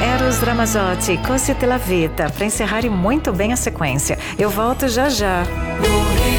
Eros Ramazzotti, Così te la vita, para encerrar e muito bem a sequência. Eu volto já já.